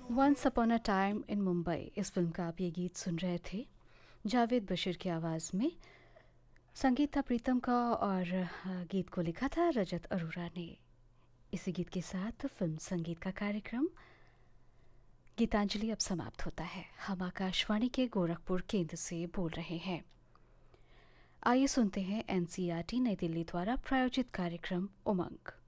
Once upon a time in Mumbai, इस film का आप ये गीत सुन रहे थे जावेद बशीर की आवाज़ में। संगीत था प्रीतम का और गीत को लिखा था रजत अरोरा ने। इसी गीत के साथ फिल्म संगीत का कार्यक्रम गीतांजलि अब समाप्त होता है। हम आकाशवाणी के गोरखपुर केंद्र से बोल रहे हैं। आइए सुनते हैं एनसीईआरटी नई दिल्ली द्वारा प्रायोजित कार्यक्रम उमंग।